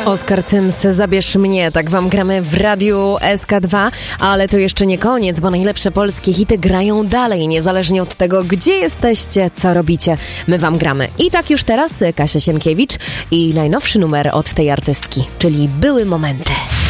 Oskar Cyms, Zabierz mnie, tak wam gramy w Radiu SK2, ale to jeszcze nie koniec, bo najlepsze polskie hity grają dalej, niezależnie od tego, gdzie jesteście, co robicie, my wam gramy. I tak już teraz Kasia Sienkiewicz i najnowszy numer od tej artystki, czyli Były momenty.